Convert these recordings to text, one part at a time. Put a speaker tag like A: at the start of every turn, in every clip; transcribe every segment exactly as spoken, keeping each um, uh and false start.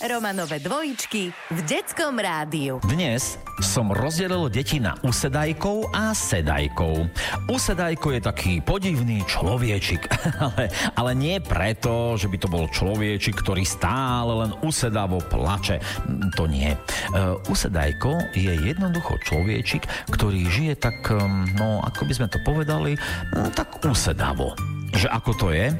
A: Romanové dvojičky v Detskom rádiu.
B: Dnes som rozdelil deti na usedajkov a sedajkov. Usedajko je taký podivný človečik, ale, ale nie preto, že by to bol človečik, ktorý stále len usedavo plače. To nie. Uh, usedajko je jednoducho človečik, ktorý žije tak, um, no ako by sme to povedali, um, tak usedavo. Že ako to je?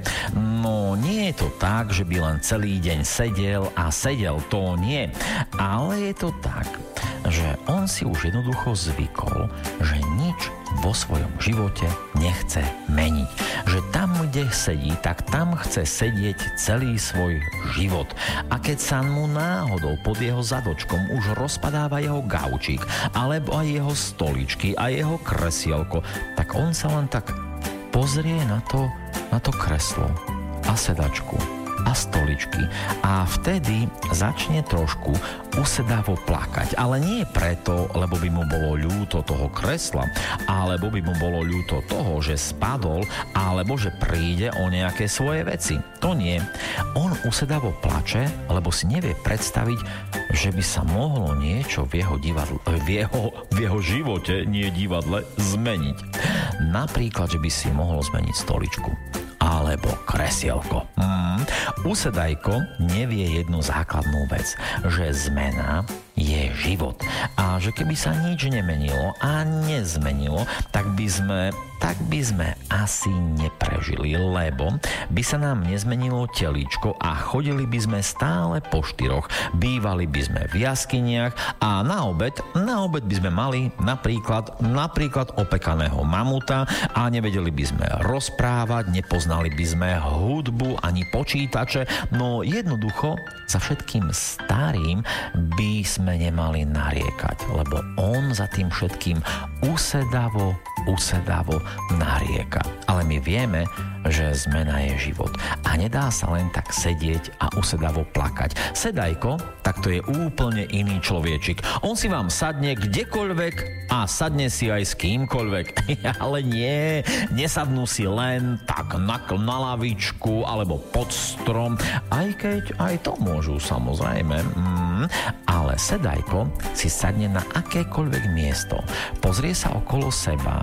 B: No nie je to tak, že by len celý deň sedel a sedel, to nie. Ale je to tak, že on si už jednoducho zvykol, že nič vo svojom živote nechce meniť. Že tam, kde sedí, tak tam chce sedieť celý svoj život. A keď sa mu náhodou pod jeho zadočkom už rozpadáva jeho gaučík, alebo aj jeho stoličky a jeho kresielko, tak on sa len tak pozrie na to, na to kreslo a sedačku a stoličky a vtedy začne trošku usedavo plakať. Ale nie preto, lebo by mu bolo ľúto toho kresla, alebo by mu bolo ľúto toho, že spadol, alebo že príde o nejaké svoje veci. To nie. On usedavo plače, lebo si nevie predstaviť, že by sa mohlo niečo v jeho, divadle, v jeho, v jeho živote, nie divadle, zmeniť. Napríklad, že by si mohol zmeniť stoličku alebo kresielko. Mm. Usedajko nevie jednu základnú vec, že zmena je život. A že keby sa nič nemenilo a nezmenilo, tak by sme, tak by sme asi neprežili, lebo by sa nám nezmenilo telíčko a chodili by sme stále po štyroch. Bývali by sme v jaskyniach a na obed, na obed by sme mali napríklad, napríklad opekaného mamuta a nevedeli by sme rozprávať, nepoznali by sme hudbu ani počítače, no jednoducho za všetkým starým by sme nemali nariekať, lebo on za tým všetkým usedavo, usedavo narieka. Ale my vieme, že zmena je život a nedá sa len tak sedieť a usedavo plakať. Sedajko, tak to je úplne iný človečik. On si vám sadne kdekoľvek a sadne si aj s kýmkoľvek. Ale nie, nesadnú si len tak na, na lavičku alebo pod strom, aj keď aj to môžu samozrejme. Mm, ale sedajko si sadne na akékoľvek miesto. Pozrie sa okolo seba.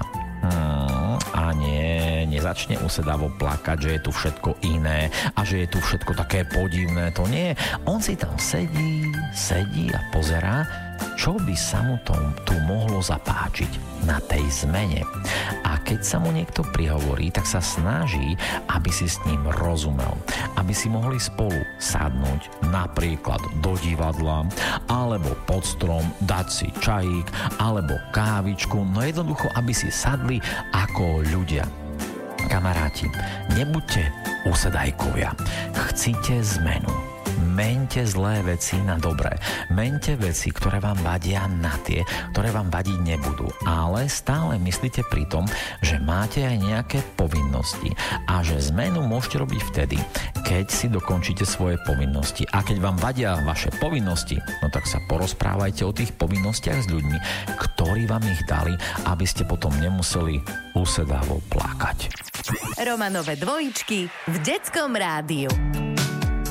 B: Hmm, a nie, nezačne usedavo plakať, že je tu všetko iné a že je tu všetko také podivné. To nie. On si tam sedí, sedí a pozerá, čo by sa mu to, tu mohlo zapáčiť na tej zmene. A keď sa mu niekto prihovorí, tak sa snaží, aby si s ním rozumel. Aby si mohli spolu sadnúť napríklad do divadla, alebo pod strom, dať si čajík, alebo kávičku, no jednoducho, aby si sadli ako ľudia. Kamaráti, nebuďte usedajkovia. Chcite zmenu. Meňte zlé veci na dobré. Meňte veci, ktoré vám vadia na tie, ktoré vám vadiť nebudú. Ale stále myslíte pri tom, že máte aj nejaké povinnosti a že zmenu môžete robiť vtedy, keď si dokončíte svoje povinnosti. A keď vám vadia vaše povinnosti, no tak sa porozprávajte o tých povinnostiach s ľuďmi, ktorí vám ich dali, aby ste potom nemuseli usedavo plakať.
A: Romanové dvojičky v Detskom rádiu.